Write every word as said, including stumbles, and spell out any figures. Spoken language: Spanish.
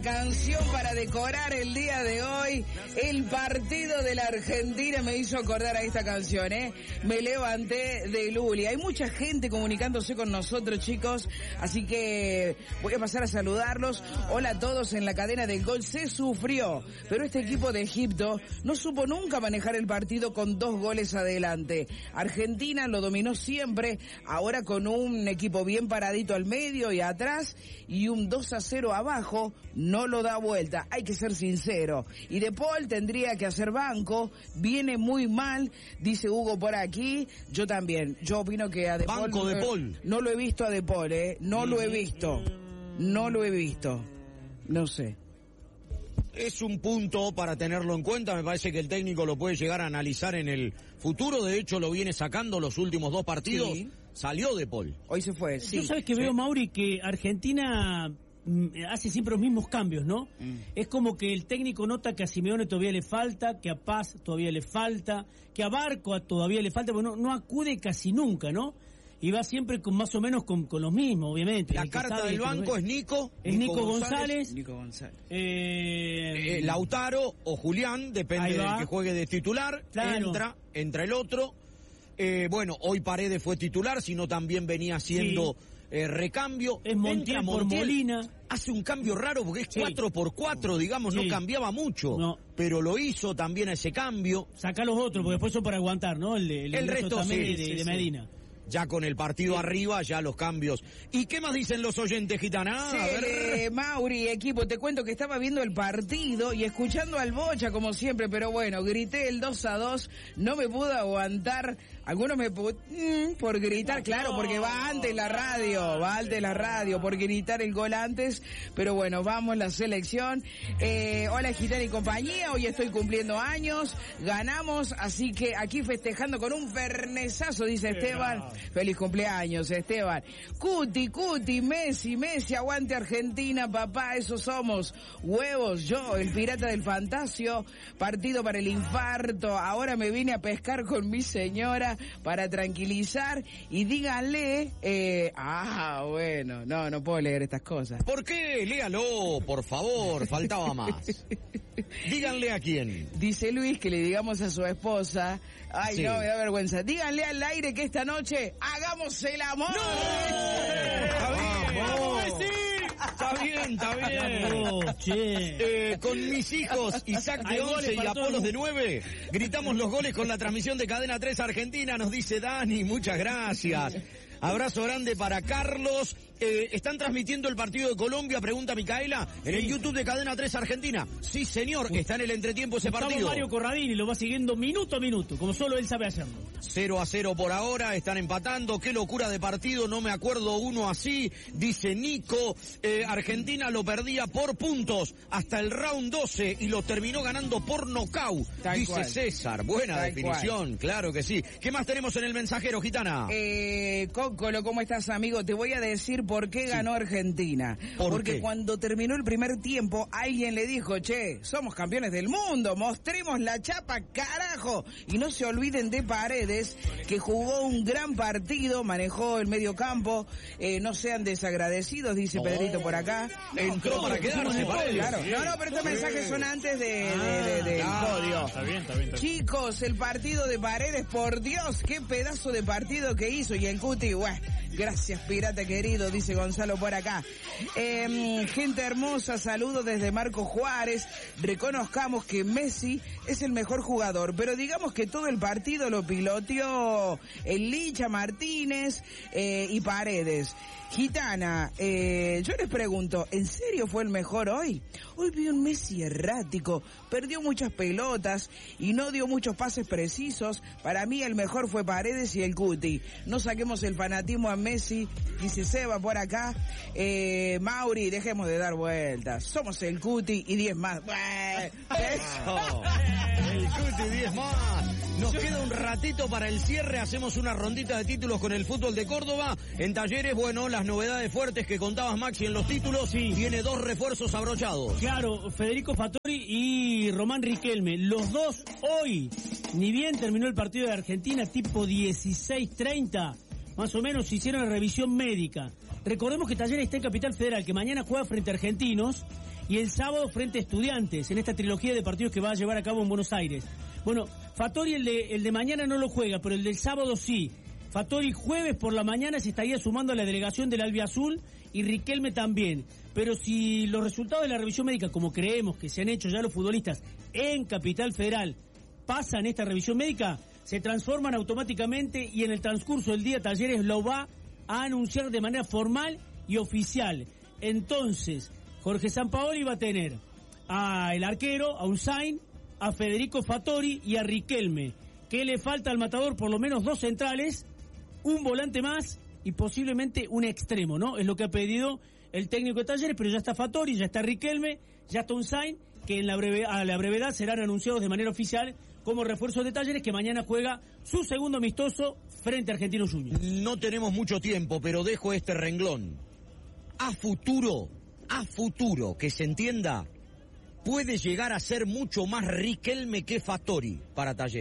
canción para decorar el día de hoy. El partido de la Argentina me hizo acordar a esta canción, ¿eh? Me levanté de Luli. Hay mucha gente comunicándose con nosotros, chicos, así que voy a pasar a saludarlos. Hola a todos en la cadena del gol. Se sufrió, pero este equipo de Egipto no supo nunca manejar el partido con dos goles adelante. Argentina lo dominó siempre, ahora con un equipo bien paradito al medio y atrás y un dos a cero abajo, no lo da vuelta, hay que ser sincero. Y De Paul tendría que hacer banco, viene muy mal, dice Hugo por aquí, yo también, yo opino que a De Paul... Banco De Paul. No lo he visto a De Paul, eh, no lo he visto, no lo he visto, no sé. Es un punto para tenerlo en cuenta, me parece que el técnico lo puede llegar a analizar en el futuro, de hecho lo viene sacando los últimos dos partidos, sí. Salió De Paul. Hoy se fue, sí. Yo sabes que sí. veo, Mauri, que Argentina mm, hace siempre los mismos cambios, ¿no? Mm. Es como que el técnico nota que a Simeone todavía le falta, que a Paz todavía le falta, que a Barco todavía le falta, pero no, no acude casi nunca, ¿no? Y va siempre con más o menos con, con los mismos, obviamente. La carta del banco es Nico. Es Nico, Nico González. González. Nico González. Eh, eh, Lautaro o Julián, depende del que juegue de titular. Claro. Entra, entra el otro. Eh, bueno, hoy Paredes fue titular, sino también venía haciendo sí. eh, recambio. Es Montiel por Molina. Hace un cambio raro porque es sí. cuatro por cuatro, digamos, sí. no cambiaba mucho. No. Pero lo hizo también a ese cambio. Saca los otros, porque después son para aguantar, ¿no? El, el, el resto también sí, de, sí, de Medina. Sí. Ya con el partido sí. arriba, ya los cambios. ¿Y qué más dicen los oyentes, Gitana? Sí, eh, Mauri, equipo, te cuento que estaba viendo el partido y escuchando al Bocha como siempre, pero bueno, grité el dos a dos, no me pude aguantar. Algunos me pudo, mm, por gritar, claro, porque va antes la radio, va antes la radio, por gritar el gol antes, pero bueno, vamos la selección. Eh, hola Gitana y compañía, hoy estoy cumpliendo años, ganamos, así que aquí festejando con un fernesazo, dice Esteban. Feliz cumpleaños, Esteban. Cuti, Cuti, Messi, Messi, aguante Argentina, papá, esos somos. Huevos, yo, el pirata del Fantasio, partido para el infarto. Ahora me vine a pescar con mi señora para tranquilizar y díganle, eh, ah, bueno, no, no puedo leer estas cosas. ¿Por qué? Léalo, por favor, faltaba más. Díganle a quién. Dice Luis que le digamos a su esposa, ay sí. no, me da vergüenza, díganle al aire que esta noche hagamos el amor. ¡No! Está bien, está bien, está bien. Oh, eh, con mis hijos, Isaac de once y Apolos de nueve, gritamos los goles con la transmisión de Cadena tres Argentina, nos dice Dani, muchas gracias. Abrazo grande para Carlos. Eh, ¿Están transmitiendo el partido de Colombia? Pregunta Micaela. En sí. el YouTube de Cadena tres Argentina. Sí, señor. Está en el entretiempo ese Gustavo partido. Mario Corradini lo va siguiendo minuto a minuto, como solo él sabe hacerlo. cero a cero por ahora. Están empatando. Qué locura de partido. No me acuerdo uno así. Dice Nico. Eh, Argentina lo perdía por puntos hasta el round doce y lo terminó ganando por nocaut. Tal dice cual. César. Buena Tal definición. Cual. Claro que sí. ¿Qué más tenemos en el mensajero, Gitana? Eh, Cócolo, ¿cómo estás, amigo? Te voy a decir por qué ganó sí. Argentina. ¿Por Porque qué? Cuando terminó el primer tiempo, alguien le dijo, che, somos campeones del mundo, mostremos la chapa, carajo. Y no se olviden de Paredes, que jugó un gran partido, manejó el medio campo, eh, no sean desagradecidos, dice no. Pedrito por acá. Entró para quedarse, Paredes. Claro. No, no, pero estos mensajes son antes de, de, de, de, del ah, podio. Está bien, está bien, está bien. Chicos, el partido de Paredes, por Dios, qué pedazo de partido que hizo. Y el Cuti, bueno, gracias, pirata querido, dice Gonzalo por acá. Eh, gente hermosa, saludos desde Marco Juárez. Reconozcamos que Messi es el mejor jugador, pero digamos que todo el partido lo piloteó el Licha Martínez eh, y Paredes. Gitana, eh, yo les pregunto, ¿en serio fue el mejor hoy? Hoy vi un Messi errático, perdió muchas pelotas y no dio muchos pases precisos. Para mí el mejor fue Paredes y el Cuti. No saquemos el fanatismo a Messi, dice Seba por acá. Eh, Mauri, dejemos de dar vueltas. Somos el Cuti y diez más. Eso. El Cuti diez más. Nos queda un ratito para el cierre, hacemos una rondita de títulos con el fútbol de Córdoba. En Talleres, bueno, las novedades fuertes que contabas, Maxi, en los títulos, sí. Tiene dos refuerzos abrochados. Claro, Federico Fattori y Román Riquelme, los dos hoy, ni bien terminó el partido de Argentina, tipo dieciséis treinta, más o menos hicieron la revisión médica. Recordemos que Talleres está en Capital Federal, que mañana juega frente a Argentinos y el sábado frente a Estudiantes, en esta trilogía de partidos que va a llevar a cabo en Buenos Aires. Bueno, Fattori el de, el de mañana no lo juega, pero el del sábado sí. Fattori jueves por la mañana se estaría sumando a la delegación del Albiazul y Riquelme también. Pero si los resultados de la revisión médica, como creemos que se han hecho ya los futbolistas en Capital Federal, pasan esta revisión médica, se transforman automáticamente y en el transcurso del día Talleres lo va a anunciar de manera formal y oficial. Entonces, Jorge Sampaoli va a tener a el arquero, a Unzain, a Federico Fattori y a Riquelme. ¿Qué le falta al Matador? Por lo menos dos centrales, un volante más y posiblemente un extremo, ¿no? Es lo que ha pedido el técnico de Talleres, pero ya está Fattori, ya está Riquelme, ya está Unzain, que en la breve, a la brevedad serán anunciados de manera oficial como refuerzos de Talleres, que mañana juega su segundo amistoso frente a Argentinos Juniors. No tenemos mucho tiempo, pero dejo este renglón. A futuro, a futuro, que se entienda, puede llegar a ser mucho más Riquelme que Fattori para Talleres.